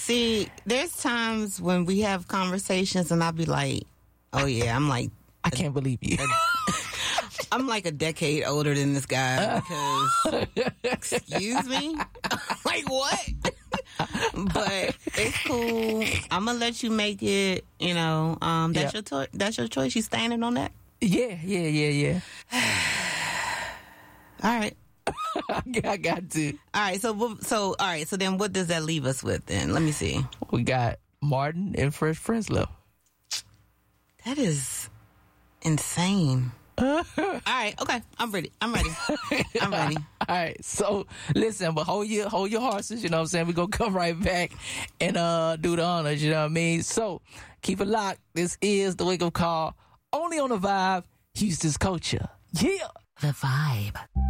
See, there's times when we have conversations and I'll be like, oh yeah, I'm like, I can't believe you. I'm like a decade older than this guy because, excuse me? Like what? But it's cool. I'm going to let you make it, you know, that's your choice. You standing on that? Yeah. All right. I got to. All right. So then what does that leave us with then? Let me see. We got Martin and Fresh Prince left. That is insane. All right. Okay. I'm ready. I'm ready. All right. So listen, but hold your horses. You know what I'm saying? We're going to come right back and do the honors. You know what I mean? So keep it locked. This is the Wake Up Call. Only on the Vibe, Houston's culture. Yeah. The Vibe.